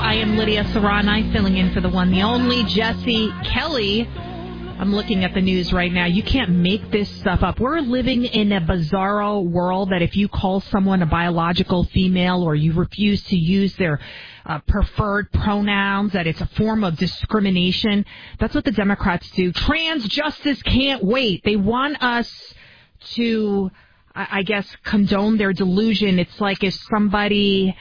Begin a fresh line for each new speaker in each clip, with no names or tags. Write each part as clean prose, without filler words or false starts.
I am Lydia Serrani, filling in for the one, the only Jesse Kelly. I'm looking at the news right now. You can't make this stuff up. We're living in a bizarro world that if you call someone a biological female or you refuse to use their preferred pronouns, that it's a form of discrimination. That's what the Democrats do. Trans justice can't wait. They want us to, I guess, condone their delusion. It's like if somebody...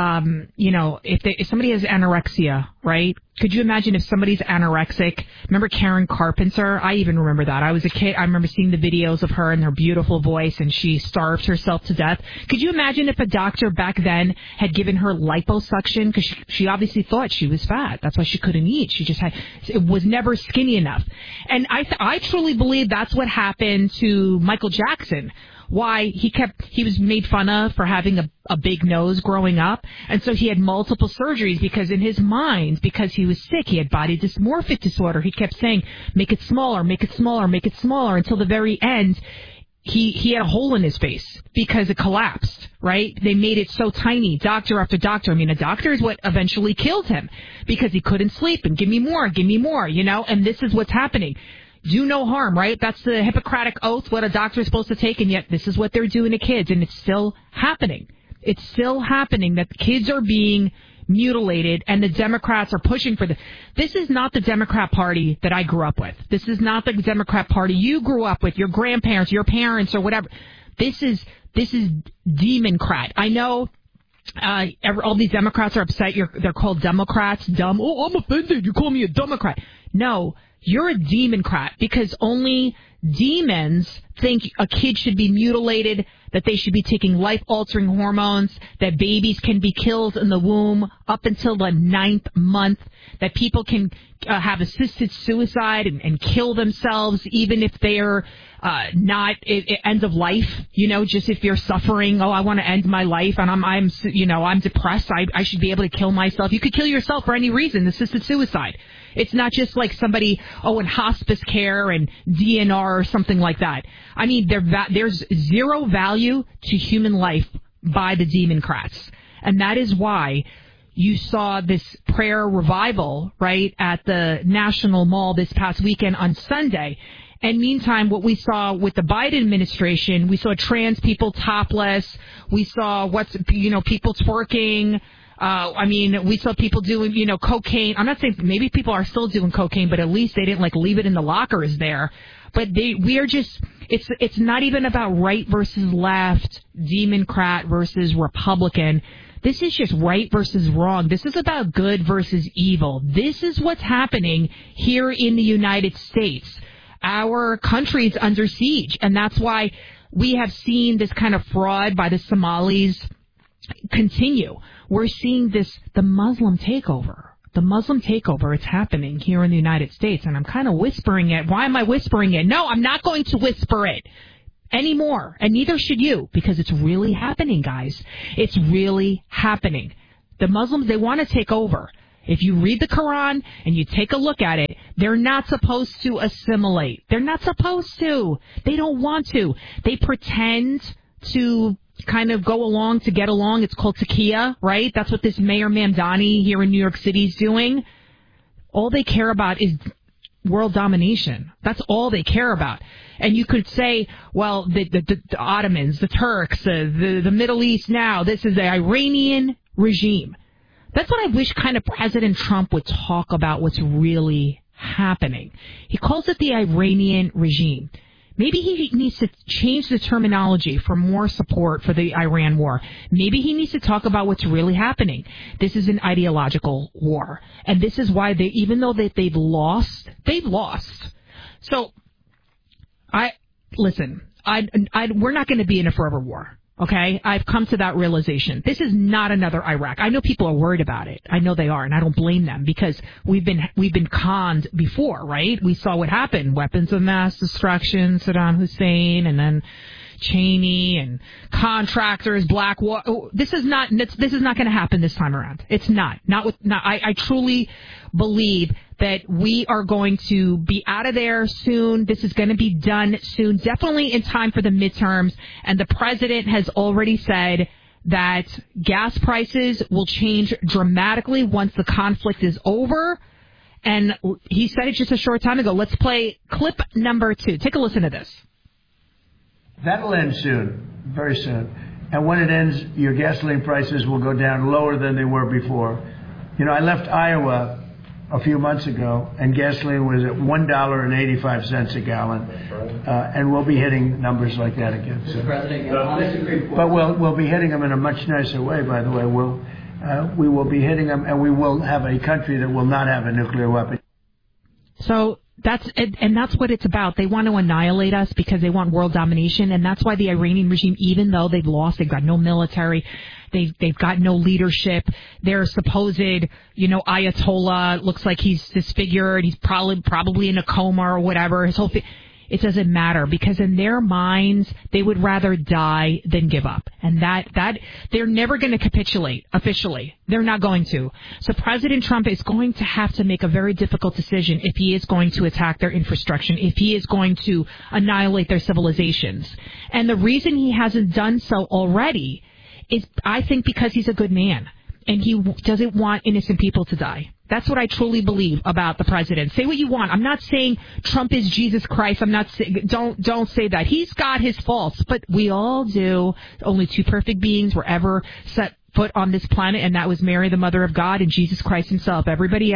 if somebody has anorexia, right? Could you imagine if somebody's anorexic? Remember Karen Carpenter? I even remember that. I was a kid. I remember seeing the videos of her and her beautiful voice, and she starved herself to death. Could you imagine if a doctor back then had given her liposuction? Because she obviously thought she was fat. That's why she couldn't eat. It was never skinny enough. And I truly believe that's what happened to Michael Jackson. Why he was made fun of for having a big nose growing up. And so he had multiple surgeries because in his mind, because he was sick, he had body dysmorphic disorder. He kept saying, make it smaller, make it smaller, make it smaller, until the very end, he had a hole in his face because it collapsed, right? They made it so tiny, doctor after doctor. I mean, a doctor is what eventually killed him because he couldn't sleep and give me more, and this is what's happening. Do no harm, right? That's the Hippocratic oath, what a doctor is supposed to take, and yet this is what they're doing to kids, and it's still happening. It's still happening that kids are being mutilated, and the Democrats are pushing for this. This is not the Democrat Party that I grew up with. This is not the Democrat Party you grew up with, your grandparents, your parents, or whatever. This is Democrat. I know all these Democrats are upset. They're called Democrats. Dumb. Oh, I'm offended. You call me a Democrat. No. You're a Democrat because only demons think a kid should be mutilated, that they should be taking life-altering hormones, that babies can be killed in the womb up until the 9th month, that people can have assisted suicide and kill themselves even if they're not end of life, just if you're suffering. Oh, I want to end my life and I'm depressed. I should be able to kill myself. You could kill yourself for any reason, assisted suicide. It's not just like somebody, in hospice care and DNR or something like that. I mean, there's zero value to human life by the Democrats. And that is why you saw this prayer revival, right, at the National Mall this past weekend on Sunday. And meantime, what we saw with the Biden administration, we saw trans people topless. We saw people twerking. We saw people doing, cocaine. I'm not saying maybe people are still doing cocaine, but at least they didn't leave it in the lockers there. But it's not even about right versus left, Democrat versus Republican. This is just right versus wrong. This is about good versus evil. This is what's happening here in the United States. Our country's under siege, and that's why we have seen this kind of fraud by the Somalis continue. We're seeing the Muslim takeover. The Muslim takeover, it's happening here in the United States, and I'm kind of whispering it. Why am I whispering it? No, I'm not going to whisper it anymore, and neither should you, because it's really happening, guys. It's really happening. The Muslims, they want to take over. If you read the Quran and you take a look at it, they're not supposed to assimilate. They're not supposed to. They don't want to. They pretend to kind of go along to get along. It's called taqiyya, right? That's what this Mayor Mamdani here in New York City is doing. All they care about is world domination. That's all they care about. And you could say, well, the Ottomans, the Turks, the Middle East now, this is the Iranian regime. That's what I wish kind of President Trump would talk about what's really happening. He calls it the Iranian regime. Maybe he needs to change the terminology for more support for the Iran war. Maybe he needs to talk about what's really happening. This is an ideological war. And this is why even though they've lost. So, we're not going to be in a forever war. Okay, I've come to that realization. This is not another Iraq. I know people are worried about it. I know they are, and I don't blame them because we've been conned before, right? We saw what happened: weapons of mass destruction, Saddam Hussein, and then Cheney and contractors, Blackwater. This is not going to happen this time around. It's not. I truly believe that we are going to be out of there soon. This is going to be done soon, definitely in time for the midterms. And the president has already said that gas prices will change dramatically once the conflict is over. And he said it just a short time ago. Let's play clip number 2. Take a listen to this.
That'll end soon, very soon. And when it ends, your gasoline prices will go down lower than they were before. You know, I left Iowa a few months ago, and gasoline was at $1.85 a gallon. And we'll be hitting numbers like that again soon. But we'll be hitting them in a much nicer way, by the way. We will be hitting them, and we will have a country that will not have a nuclear weapon.
So that's what it's about. They want to annihilate us because they want world domination, and that's why the Iranian regime, even though they've lost, they've got no military, they've got no leadership. Their supposed, Ayatollah looks like he's disfigured. He's probably in a coma or whatever. His whole it doesn't matter, because in their minds they would rather die than give up, and that they're never going to capitulate officially. They're not going to. So President Trump is going to have to make a very difficult decision if he is going to attack their infrastructure, if he is going to annihilate their civilizations. And the reason he hasn't done so already is, I think, because he's a good man and he doesn't want innocent people to die. That's what I truly believe about the president. Say what you want. I'm not saying Trump is Jesus Christ. I'm not saying, don't say that. He's got his faults, but we all do. Only 2 perfect beings were ever set foot on this planet, and that was Mary, the mother of God, and Jesus Christ himself. Everybody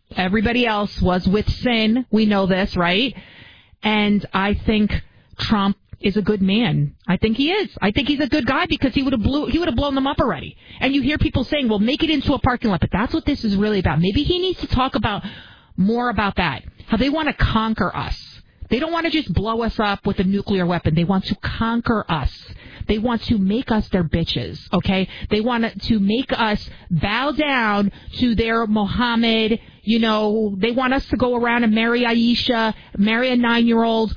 else was with sin. We know this, right? And I think Trump is a good man. I think he is. I think he's a good guy, because he would have blown them up already. And you hear people saying, well, make it into a parking lot. But that's what this is really about. Maybe he needs to talk more about that. How they want to conquer us. They don't want to just blow us up with a nuclear weapon. They want to conquer us. They want to make us their bitches, okay? They want to make us bow down to their Mohammed. They want us to go around and marry Aisha, marry a 9-year-old,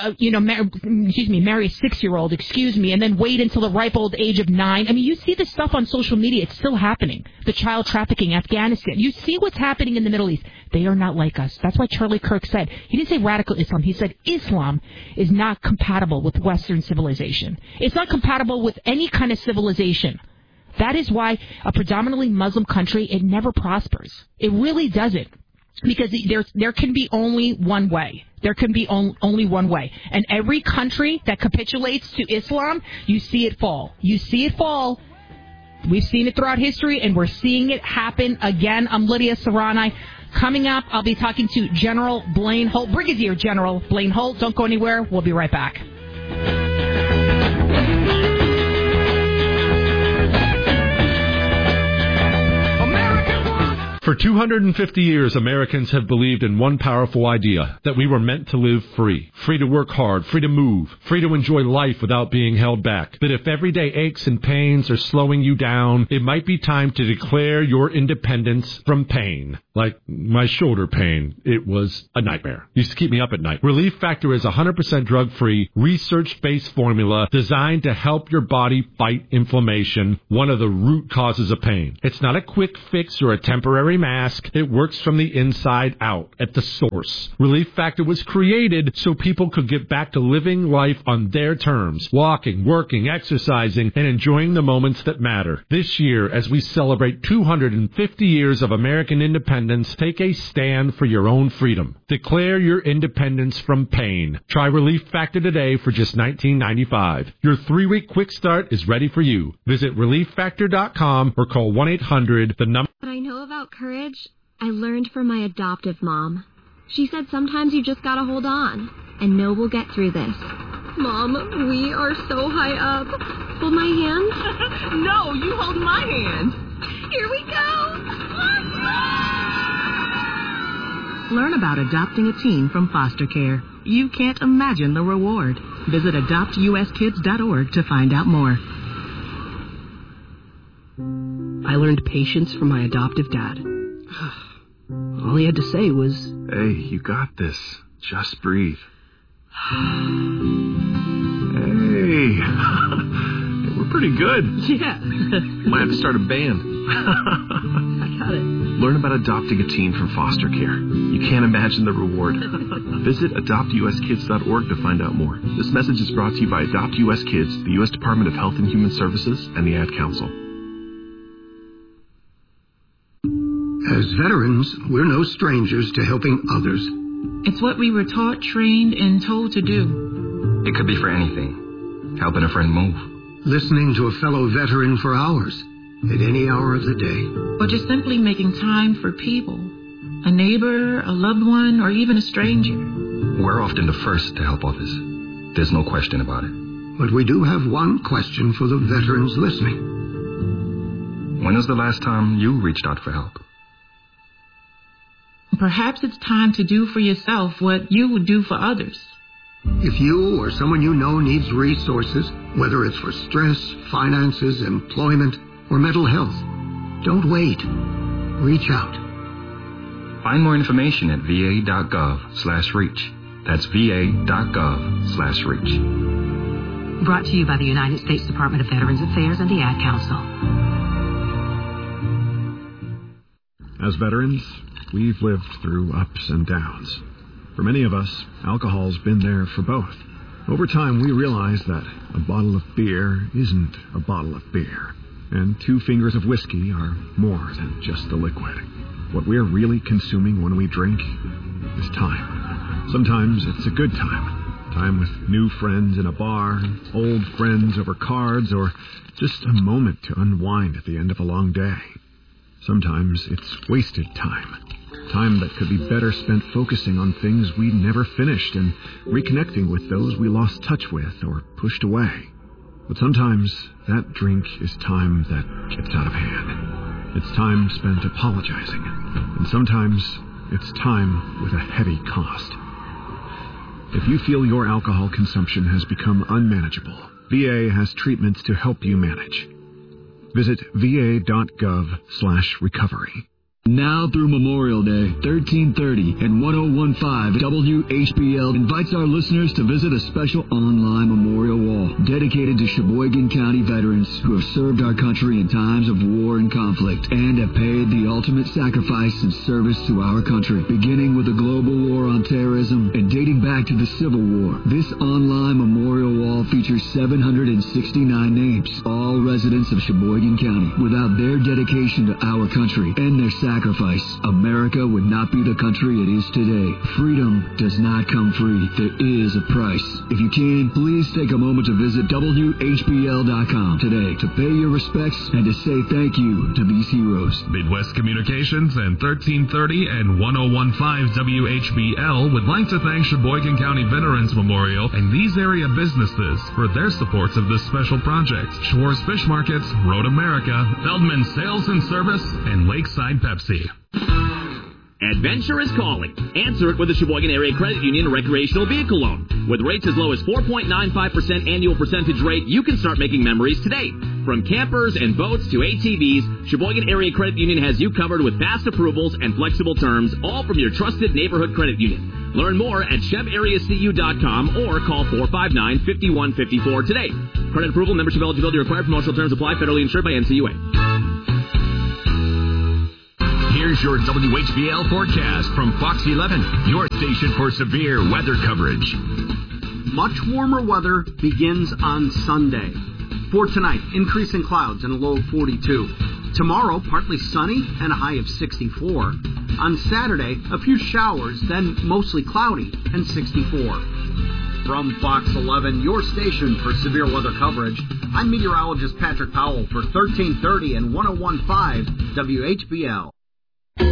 marry a 6-year-old, and then wait until the ripe old age of 9. I mean, you see this stuff on social media. It's still happening. The child trafficking, Afghanistan. You see what's happening in the Middle East. They are not like us. That's why Charlie Kirk said, he didn't say radical Islam. He said Islam is not compatible with Western civilization. It's not compatible with any kind of civilization. That is why a predominantly Muslim country, it never prospers. It really doesn't. Because there can be only one way. There can be only one way. And every country that capitulates to Islam, you see it fall. You see it fall. We've seen it throughout history, and we're seeing it happen again. I'm Lydia Serrani. Coming up, I'll be talking to General Blaine Holt, Brigadier General Blaine Holt. Don't go anywhere. We'll be right back.
For 250 years, Americans have believed in one powerful idea, that we were meant to live free. Free to work hard, free to move, free to enjoy life without being held back. But if everyday aches and pains are slowing you down, it might be time to declare your independence from pain. Like my shoulder pain. It was a nightmare. Used to keep me up at night. Relief Factor is a 100% drug-free, research-based formula designed to help your body fight inflammation, one of the root causes of pain. It's not a quick fix or a temporary mask. It works from the inside out at the source. Relief Factor was created so people could get back to living life on their terms, walking, working, exercising, and enjoying the moments that matter. This year, as we celebrate 250 years of American independence, take a stand for your own freedom. Declare your independence from pain. Try Relief Factor today for just $19.95. Your 3-week quick start is ready for you. Visit ReliefFactor.com or call 1-800 the number.
What I know about courage, I learned from my adoptive mom. She said sometimes you just gotta hold on and know we'll get through this. Mom, we are so high up. Hold my hand.
No, you hold my hand.
Here we go.
Learn about adopting a teen from foster care. You can't imagine the reward. Visit adoptuskids.org to find out more. I learned patience from my adoptive dad. All he had to say was,
"Hey, you got this. Just breathe." Hey, we're pretty good.
yeah.
Might have to start a band.
I got it.
Learn about adopting a teen from foster care. You can't imagine the reward. Visit adoptuskids.org to find out more. This message is brought to you by Adopt U.S. Kids, the U.S. Department of Health and Human Services, and the Ad Council.
As veterans, we're no strangers to helping others.
It's what we were taught, trained, and told to do.
It could be for anything. Helping a friend move.
Listening to a fellow veteran for hours, at any hour of the day.
Or just simply making time for people. A neighbor, a loved one, or even a stranger.
We're often the first to help others. There's no question about it.
But we do have one question for the veterans listening.
When was the last time you reached out for help?
Perhaps it's time to do for yourself what you would do for others.
If you or someone you know needs resources, whether it's for stress, finances, employment, or mental health, don't wait. Reach out.
Find more information at va.gov/reach. That's va.gov/reach.
Brought to you by the United States Department of Veterans Affairs and the Ad Council.
As veterans, we've lived through ups and downs. For many of us, alcohol's been there for both. Over time, we realized that a bottle of beer isn't a bottle of beer, and 2 fingers of whiskey are more than just the liquid. What we're really consuming when we drink is time. Sometimes it's a good time. Time with new friends in a bar, old friends over cards, or just a moment to unwind at the end of a long day. Sometimes it's wasted time. Time that could be better spent focusing on things we never finished and reconnecting with those we lost touch with or pushed away. But sometimes that drink is time that gets out of hand. It's time spent apologizing. And sometimes it's time with a heavy cost. If you feel your alcohol consumption has become unmanageable, VA has treatments to help you manage. Visit va.gov/recovery.
Now through Memorial Day, 1330 and 1015 WHBL invites our listeners to visit a special online memorial wall dedicated to Sheboygan County veterans who have served our country in times of war and conflict and have paid the ultimate sacrifice in service to our country. Beginning with the global war on terrorism and dating back to the Civil War, this online memorial wall features 769 names, all residents of Sheboygan County. Without their dedication to our country and their sacrifice, America would not be the country it is today. Freedom does not come free. There is a price. If you can, please take a moment to visit WHBL.com today to pay your respects and to say thank you to these heroes.
Midwest Communications and 1330 and 1015 WHBL would like to thank Sheboygan County Veterans Memorial and these area businesses for their supports of this special project. Schwartz Fish Markets, Road America, Feldman Sales and Service, and Lakeside Pepsi.
Adventure is calling. Answer it with a Sheboygan Area Credit Union recreational vehicle loan. With rates as low as 4.95% annual percentage rate, you can start making memories today. From campers and boats to ATVs, Sheboygan Area Credit Union has you covered with fast approvals and flexible terms, all from your trusted neighborhood credit union. Learn more at chevareacu.com or call 459-5154 today. Credit approval, membership eligibility required. Promotional terms apply. Federally insured by NCUA.
Here's your WHBL forecast from Fox 11, your station for severe weather coverage.
Much warmer weather begins on Sunday. For tonight, increasing clouds and a low of 42. Tomorrow, partly sunny and a high of 64. On Saturday, a few showers, then mostly cloudy and 64. From Fox 11, your station for severe weather coverage, I'm meteorologist Patrick Powell for 1330 and 1015 WHBL.